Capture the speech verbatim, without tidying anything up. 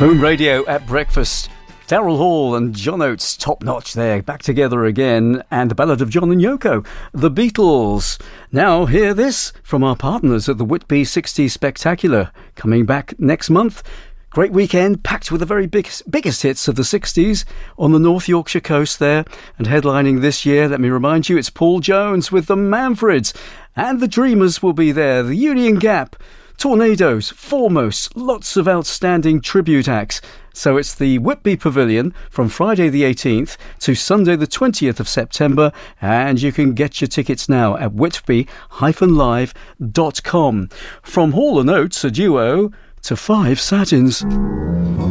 Home radio at breakfast. Daryl Hall and John Oates, top notch there, back together again, and the Ballad of John and Yoko, the Beatles. Now, hear this from our partners at the Whitby sixties Spectacular, coming back next month. Great weekend, packed with the very big, biggest hits of the sixties on the North Yorkshire coast there, and headlining this year, let me remind you, it's Paul Jones with the Manfreds, and the Dreamers will be there, the Union Gap, Tornadoes, Foremost, lots of outstanding tribute acts. So it's the Whitby Pavilion from Friday the eighteenth to Sunday the twentieth of September, and you can get your tickets now at whitby dash live dot com. From Hall and Oates, a duo, to Five Satins.